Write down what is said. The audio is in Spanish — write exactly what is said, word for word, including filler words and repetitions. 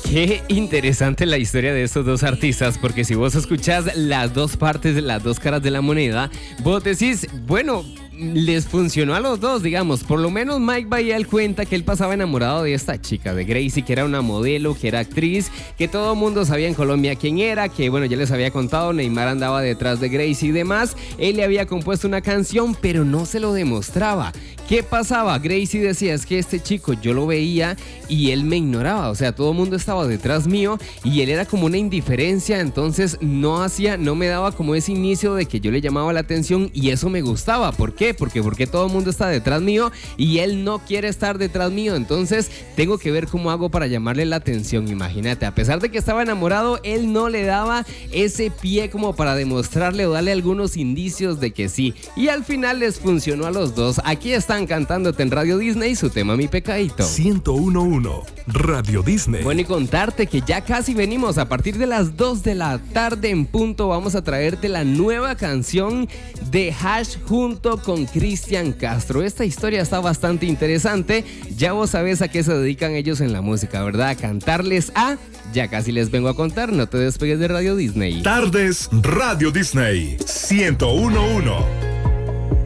Qué interesante la historia de estos dos artistas, porque si vos escuchás las dos partes, las dos caras de la moneda, vos decís, bueno, les funcionó a los dos, digamos. Por lo menos Mike Bael cuenta que él pasaba enamorado de esta chica, de Gracie, que era una modelo, que era actriz, que todo el mundo sabía en Colombia quién era, que bueno, ya les había contado, Neymar andaba detrás de Gracie y demás. Él le había compuesto una canción, pero no se lo demostraba. ¿Qué pasaba? Gracie decía, es que este chico yo lo veía y él me ignoraba, o sea, todo el mundo estaba detrás mío y él era como una indiferencia, entonces no hacía, no me daba como ese inicio de que yo le llamaba la atención y eso me gustaba. ¿Por qué? Porque, porque todo el mundo está detrás mío y él no quiere estar detrás mío, entonces tengo que ver cómo hago para llamarle la atención. Imagínate, a pesar de que estaba enamorado, él no le daba ese pie como para demostrarle o darle algunos indicios de que sí, y al final les funcionó a los dos. Aquí están cantándote en Radio Disney su tema Mi Pecadito. ciento uno punto uno Radio Disney. Bueno, y contarte que ya casi venimos. A partir de las dos de la tarde en punto vamos a traerte la nueva canción de Hash junto con Cristian Castro. Esta historia está bastante interesante. Ya vos sabés a qué se dedican ellos en la música, ¿verdad? A cantarles a... Ya casi les vengo a contar, no te despegues de Radio Disney. Tardes Radio Disney ciento uno punto uno.